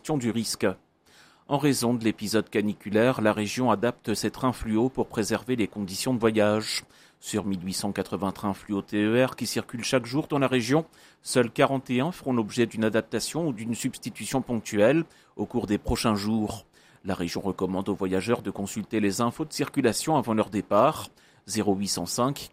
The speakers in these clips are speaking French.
Du risque. En raison de l'épisode caniculaire, la région adapte ses trains fluo pour préserver les conditions de voyage. Sur 1880 trains fluo TER qui circulent chaque jour dans la région, seuls 41 feront l'objet d'une adaptation ou d'une substitution ponctuelle au cours des prochains jours. La région recommande aux voyageurs de consulter les infos de circulation avant leur départ. 0805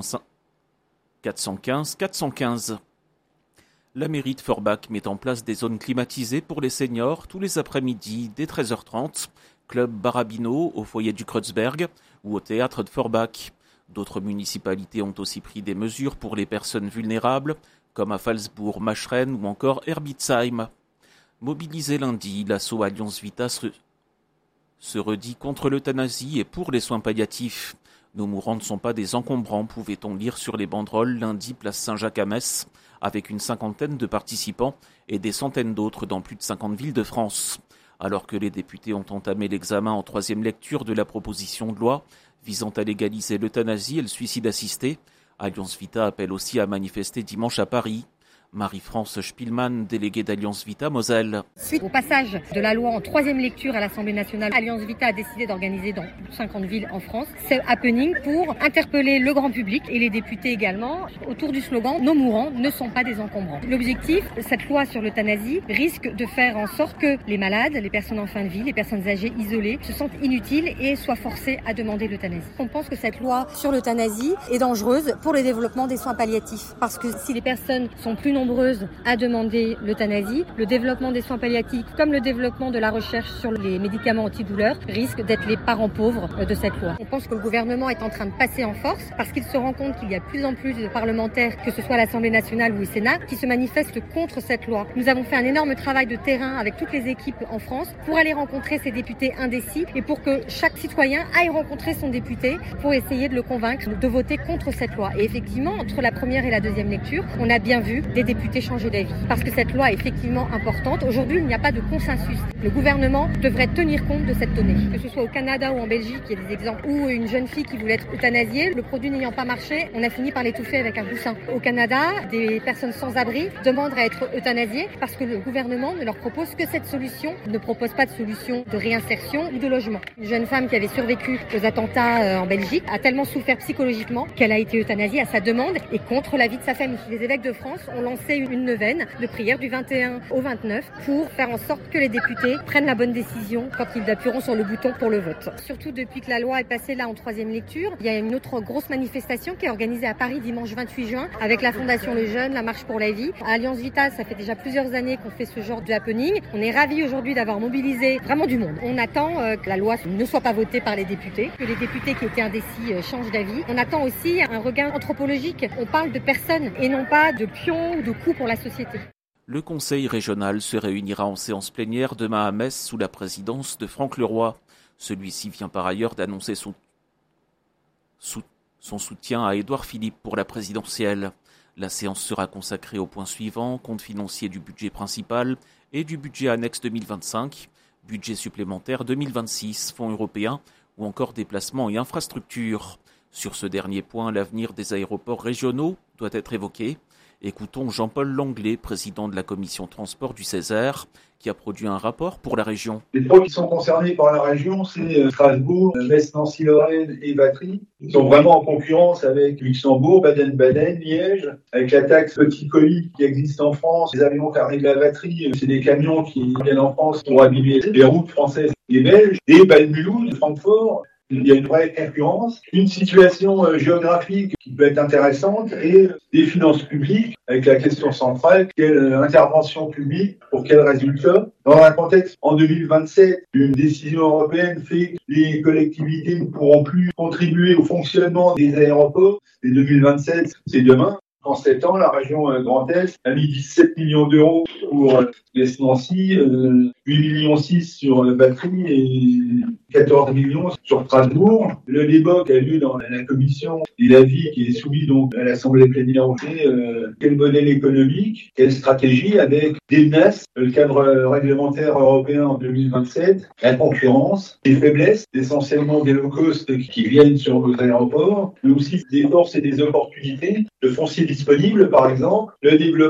415 415. La mairie de Forbach met en place des zones climatisées pour les seniors tous les après-midi dès 13h30, club Barabino au foyer du Kreuzberg ou au théâtre de Forbach. D'autres municipalités ont aussi pris des mesures pour les personnes vulnérables, comme à Phalsbourg, Macheren ou encore Herbitzheim. Mobilisé lundi, l'assaut Alliance Vita se redit contre l'euthanasie et pour les soins palliatifs. Nos mourants ne sont pas des encombrants, pouvait-on lire sur les banderoles lundi place Saint-Jacques à Metz, avec une cinquantaine de participants et des centaines d'autres dans plus de 50 villes de France. Alors que les députés ont entamé l'examen en troisième lecture de la proposition de loi visant à légaliser l'euthanasie et le suicide assisté, Alliance Vita appelle aussi à manifester dimanche à Paris. Marie-France Spielmann, déléguée d'Alliance Vita Moselle. Suite au passage de la loi en troisième lecture à l'Assemblée nationale, Alliance Vita a décidé d'organiser dans plus de 50 villes en France ce happening pour interpeller le grand public et les députés également autour du slogan « Nos mourants ne sont pas des encombrants ». L'objectif, cette loi sur l'euthanasie risque de faire en sorte que les malades, les personnes en fin de vie, les personnes âgées isolées se sentent inutiles et soient forcées à demander l'euthanasie. On pense que cette loi sur l'euthanasie est dangereuse pour le développement des soins palliatifs parce que si les personnes sont plus nombreuses à demander l'euthanasie, le développement des soins palliatifs comme le développement de la recherche sur les médicaments antidouleurs risquent d'être les parents pauvres de cette loi. On pense que le gouvernement est en train de passer en force parce qu'il se rend compte qu'il y a de plus en plus de parlementaires, que ce soit à l'Assemblée nationale ou au Sénat, qui se manifestent contre cette loi. Nous avons fait un énorme travail de terrain avec toutes les équipes en France pour aller rencontrer ces députés indécis et pour que chaque citoyen aille rencontrer son député pour essayer de le convaincre de voter contre cette loi. Et effectivement, entre la première et la deuxième lecture, on a bien vu des députés changer d'avis. Parce que cette loi est effectivement importante. Aujourd'hui, il n'y a pas de consensus. Le gouvernement devrait tenir compte de cette donnée. Que ce soit au Canada ou en Belgique, il y a des exemples où une jeune fille qui voulait être euthanasiée, le produit n'ayant pas marché, on a fini par l'étouffer avec un coussin. Au Canada, des personnes sans abri demandent à être euthanasiées parce que le gouvernement ne leur propose que cette solution, ne propose pas de solution de réinsertion ou de logement. Une jeune femme qui avait survécu aux attentats en Belgique a tellement souffert psychologiquement qu'elle a été euthanasiée à sa demande et contre l'avis de sa famille. Les évêques de France ont lancé une neuvaine de prière du 21 au 29 pour faire en sorte que les députés prennent la bonne décision quand ils appuieront sur le bouton pour le vote. Surtout depuis que la loi est passée là en troisième lecture, il y a une autre grosse manifestation qui est organisée à Paris dimanche 28 juin avec la Fondation Le Jeune, la Marche pour la Vie. À Alliance Vita, ça fait déjà plusieurs années qu'on fait ce genre de happening. On est ravis aujourd'hui d'avoir mobilisé vraiment du monde. On attend que la loi ne soit pas votée par les députés, que les députés qui étaient indécis changent d'avis. On attend aussi un regain anthropologique. On parle de personnes et non pas de pions ou de coups pour la société. Le conseil régional se réunira en séance plénière demain à Metz sous la présidence de Franck Leroy. Celui-ci vient par ailleurs d'annoncer son soutien à Édouard Philippe pour la présidentielle. La séance sera consacrée aux points suivants: compte financier du budget principal et du budget annexe 2025, budget supplémentaire 2026, fonds européens ou encore déplacements et infrastructures. Sur ce dernier point, l'avenir des aéroports régionaux doit être évoqué. Écoutons Jean-Paul Langlais, président de la commission transport du Césaire, qui a produit un rapport pour la région. Les trois qui sont concernés par la région, c'est Strasbourg, Metz, Nancy, Lorraine et Vatry. Ils sont vraiment en concurrence avec Luxembourg, Baden-Baden, Liège, avec la taxe petit colis qui existe en France. Les avions carnés de la Vatry, c'est des camions qui viennent en France pour abîmer les routes françaises et belges. Et Mulhouse, Francfort. Il y a une vraie concurrence, une situation géographique qui peut être intéressante et des finances publiques avec la question centrale, quelle intervention publique pour quel résultat. Dans un contexte, en 2027, une décision européenne fait que les collectivités ne pourront plus contribuer au fonctionnement des aéroports. Et 2027, c'est demain. En 7 ans, la région Grand Est a mis 17 millions d'euros pour Nancy, 8 millions 6 sur Vatry et 14 millions sur Strasbourg. Le débat qui a lieu dans la commission et l'avis qui est soumis donc à l'Assemblée plénière, quel modèle économique, quelle stratégie avec des menaces, le cadre réglementaire européen en 2027, la concurrence, les faiblesses, essentiellement des low cost qui viennent sur nos aéroports, mais aussi des forces et des opportunités, le foncier disponible par exemple, le développement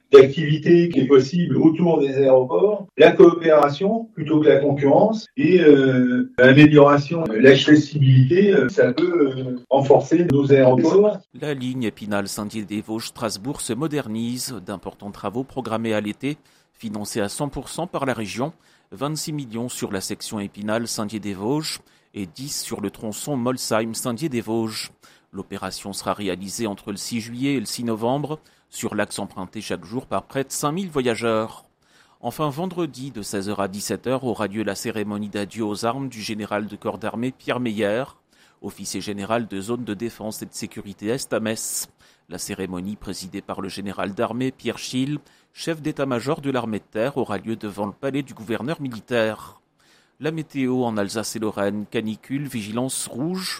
d'activité qui est possible autour des aéroports, la coopération plutôt que la concurrence et l'amélioration, l'accessibilité, ça peut renforcer nos aéroports. La ligne Épinal-Saint-Dié-des-Vosges-Strasbourg se modernise. D'importants travaux programmés à l'été, financés à 100% par la région. 26 millions sur la section Épinal-Saint-Dié-des-Vosges et 10 sur le tronçon Molsheim-Saint-Dié-des-Vosges. L'opération sera réalisée entre le 6 juillet et le 6 novembre sur l'axe emprunté chaque jour par près de 5000 voyageurs. Enfin, vendredi, de 16h à 17h, aura lieu la cérémonie d'adieu aux armes du général de corps d'armée Pierre Meyer, officier général de zone de défense et de sécurité Est à Metz. La cérémonie, présidée par le général d'armée Pierre Schill, chef d'état-major de l'armée de terre, aura lieu devant le palais du gouverneur militaire. La météo en Alsace et Lorraine, canicule, vigilance rouge.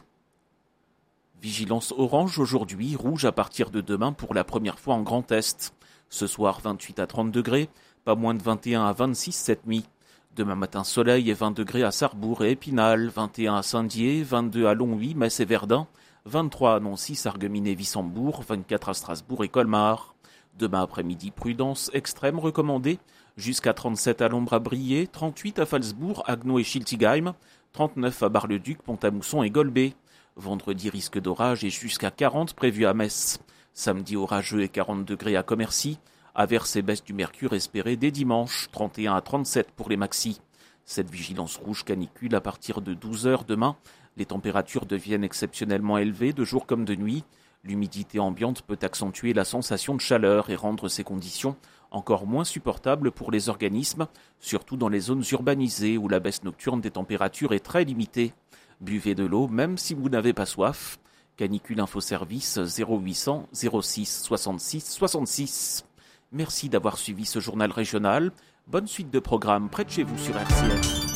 Vigilance orange aujourd'hui, rouge à partir de demain pour la première fois en Grand Est. Ce soir, 28 à 30 degrés, pas moins de 21 à 26 cette nuit. Demain matin, soleil et 20 degrés à Sarrebourg et Épinal, 21 à Saint-Dié, 22 à Longwy, Metz et Verdun, 23 à Nancy, Sarreguemines et Wissembourg, 24 à Strasbourg et Colmar. Demain après-midi, prudence extrême recommandée, jusqu'à 37 à l'ombre à Briey, 38 à Phalsbourg, Haguenau et Schiltigheim, 39 à Bar-le-Duc, Pont-à-Mousson et Golbet. Vendredi, risque d'orage et jusqu'à 40 prévu à Metz. Samedi, orageux et 40 degrés à Commercy. Averses et baisse du mercure espérées dès dimanche, 31 à 37 pour les maxis. Cette vigilance rouge canicule à partir de 12h demain. Les températures deviennent exceptionnellement élevées de jour comme de nuit. L'humidité ambiante peut accentuer la sensation de chaleur et rendre ces conditions encore moins supportables pour les organismes, surtout dans les zones urbanisées où la baisse nocturne des températures est très limitée. Buvez de l'eau même si vous n'avez pas soif. Canicule Info Service 0800 06 66 66. Merci d'avoir suivi ce journal régional. Bonne suite de programmes près de chez vous sur RCF.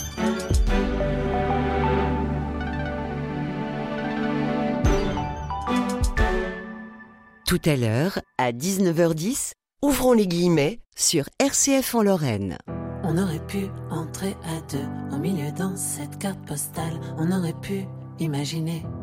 Tout à l'heure, à 19h10, ouvrons les guillemets sur RCF en Lorraine. On aurait pu entrer à deux au milieu dans cette carte postale. On aurait pu imaginer